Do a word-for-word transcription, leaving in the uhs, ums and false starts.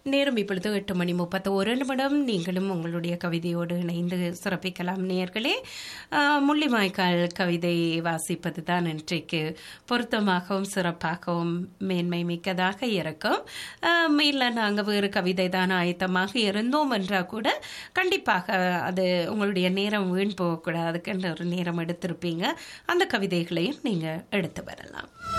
நேரம் இப்பொழுது எட்டு மணி முப்பத்தி ஒரு நிமிடம். நீங்களும் உங்களுடைய கவிதையோடு இணைந்து சிறப்பிக்கலாம் நேயர்களே. முள்ளிவாய்க்கால் கவிதை வாசிப்பது தான் இன்றைக்கு பொருத்தமாகவும் சிறப்பாகவும் மேன்மை மிக்கதாக இருக்கும். இல்லை நாங்கள் வேறு கவிதை தான் ஆயத்தமாக இருந்தோம் என்றால் கூட கண்டிப்பாக அது உங்களுடைய நேரம் வீண் போகக்கூடாது. அதுக்குன்ற ஒரு நேரம் எடுத்திருப்பீங்க. அந்த கவிதைகளையும் நீங்கள் எடுத்து வரலாம்.